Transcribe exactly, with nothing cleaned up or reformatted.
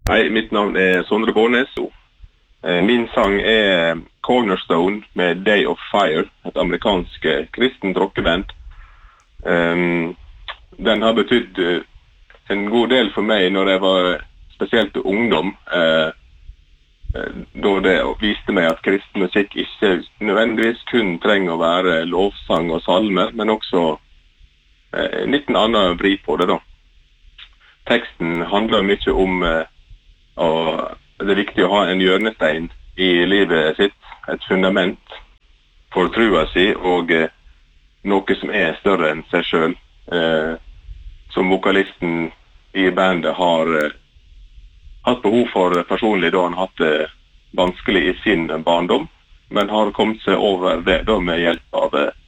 Hei, mitt navn er Sondre Bårnes. Eh, Min sang er Cornerstone med Day of Fire, et amerikansk eh, kristent rockeband. Um, den har betydd eh, en god del for meg når jeg var spesielt ungdom, eh, eh, da det viste meg at kristen musikk ikke nødvendigvis kun trenger å være lovsang og salmer, men også eh, en liten annen vri på det da. Teksten handler mye om eh, og det er viktig å ha en hjørnestein i livet sitt, et fundament for trua si, og eh, noe som er større enn seg selv. Eh, som vokalisten i bandet har eh, hatt behov for personlig da han har hatt det vanskelig i sin barndom, men har kommet seg over det da med hjelp av eh,